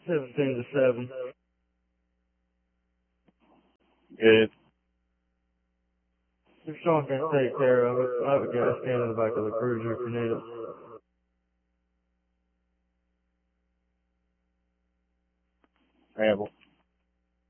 17-7. Good. If Sean can take care of it, I have a gas can in the back of the cruiser if you need it. Ramble.